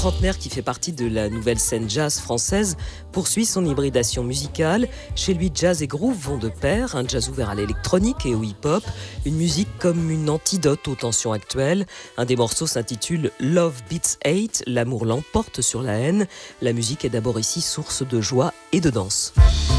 trentenaire qui fait partie de la nouvelle scène jazz française poursuit son hybridation musicale. Chez lui, jazz et groove vont de pair, un jazz ouvert à l'électronique et au hip-hop, une musique comme une antidote aux tensions actuelles. Un des morceaux s'intitule Love Beats Hate, l'amour l'emporte sur la haine. La musique est d'abord ici source de joie et de danse.